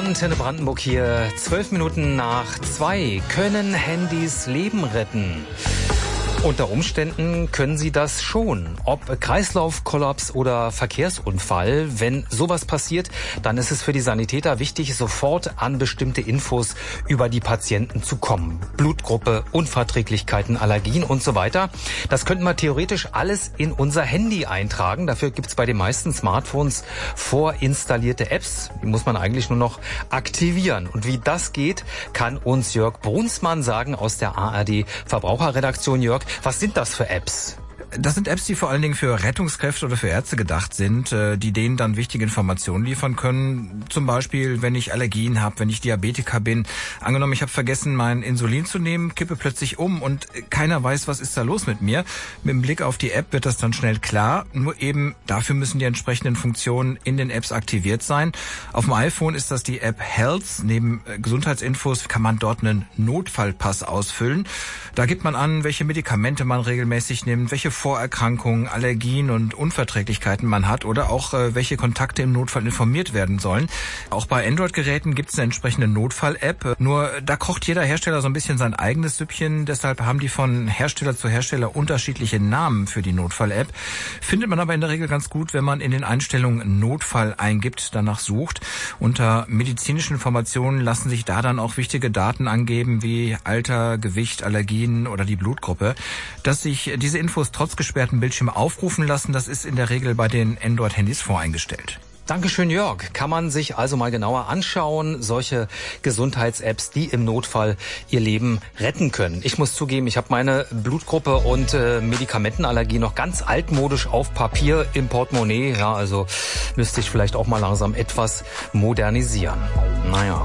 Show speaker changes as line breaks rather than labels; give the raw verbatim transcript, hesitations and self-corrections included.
Antenne Brandenburg hier. Zwölf Minuten nach zwei. Können Handys Leben retten? Unter Umständen können sie das schon. Ob Kreislaufkollaps oder Verkehrsunfall, wenn sowas passiert, dann ist es für die Sanitäter wichtig, sofort an bestimmte Infos über die Patienten zu kommen. Blutgruppe, Unverträglichkeiten, Allergien und so weiter. Das könnten wir theoretisch alles in unser Handy eintragen. Dafür gibt es bei den meisten Smartphones vorinstallierte Apps. Die muss man eigentlich nur noch aktivieren. Und wie das geht, kann uns Jörg Brunsmann sagen aus der A R D Verbraucherredaktion. Jörg, was sind das für Apps?
Das sind Apps, die vor allen Dingen für Rettungskräfte oder für Ärzte gedacht sind, die denen dann wichtige Informationen liefern können. Zum Beispiel, wenn ich Allergien habe, wenn ich Diabetiker bin. Angenommen, ich habe vergessen, mein Insulin zu nehmen, kippe plötzlich um und keiner weiß, was ist da los mit mir. Mit dem Blick auf die App wird das dann schnell klar. Nur eben dafür müssen die entsprechenden Funktionen in den Apps aktiviert sein. Auf dem iPhone ist das die App Health. Neben Gesundheitsinfos kann man dort einen Notfallpass ausfüllen. Da gibt man an, welche Medikamente man regelmäßig nimmt, welche Vorerkrankungen, Allergien und Unverträglichkeiten man hat oder auch äh, welche Kontakte im Notfall informiert werden sollen. Auch bei Android-Geräten gibt es eine entsprechende Notfall-App. Nur da kocht jeder Hersteller so ein bisschen sein eigenes Süppchen. Deshalb haben die von Hersteller zu Hersteller unterschiedliche Namen für die Notfall-App. Findet man aber in der Regel ganz gut, wenn man in den Einstellungen Notfall eingibt, danach sucht. Unter medizinischen Informationen lassen sich da dann auch wichtige Daten angeben wie Alter, Gewicht, Allergien oder die Blutgruppe. Dass sich diese Infos trotz gesperrten Bildschirm aufrufen lassen, das ist in der Regel bei den Android-Handys voreingestellt.
Dankeschön, Jörg. Kann man sich also mal genauer anschauen, solche Gesundheits-Apps, die im Notfall ihr Leben retten können. Ich muss zugeben, ich habe meine Blutgruppe und äh, Medikamentenallergie noch ganz altmodisch auf Papier im Portemonnaie. Ja, also müsste ich vielleicht auch mal langsam etwas modernisieren. Naja.